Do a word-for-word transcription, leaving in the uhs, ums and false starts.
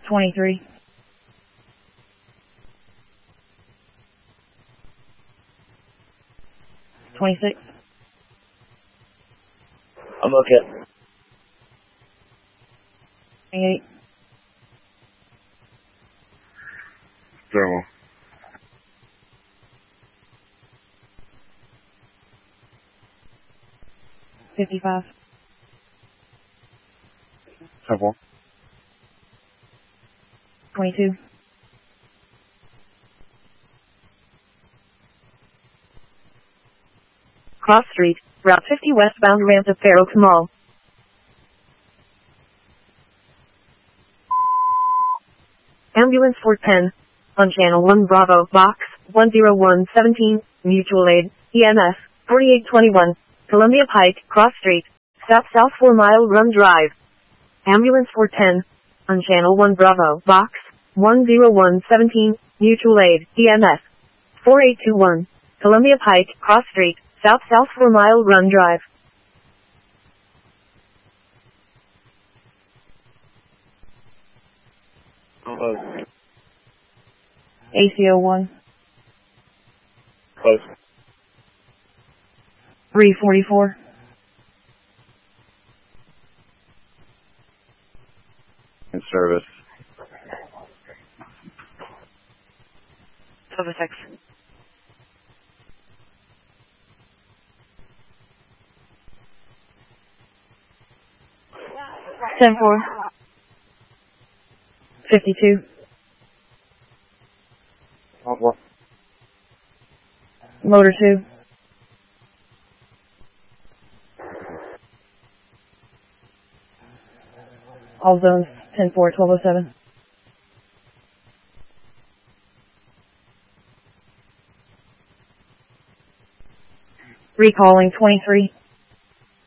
twenty-three. twenty-six. I'm okay. twenty-eight. Demo. fifty-five. Temple. twenty-two. Cross Street, Route fifty westbound ramp to Fair Oaks Mall. Ambulance four ten. On Channel one Bravo, Box one zero one seventeen, Mutual Aid, E M S, forty-eight twenty-one, Columbia Pike, Cross Street, South South four Mile Run Drive. Ambulance four ten. On Channel one Bravo, Box one zero one seventeen, Mutual Aid, E M S, forty-eight twenty-one, Columbia Pike, Cross Street, South South four Mile Run Drive. Close. A C O one. Close. three forty-four. In service. Silver six. ten four. fifty-two. Temple. Motor two. All zones ten four, twelve oh seven. Recalling twenty-three.